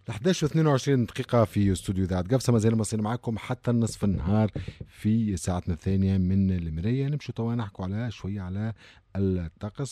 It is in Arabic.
11:22 في استوديو إذاعة قفصة. ما زلنا مصير معكم حتى النصف النهار في ساعتنا الثانية من المرية. نمشي طبعا نحكوا على شوية على الطقس.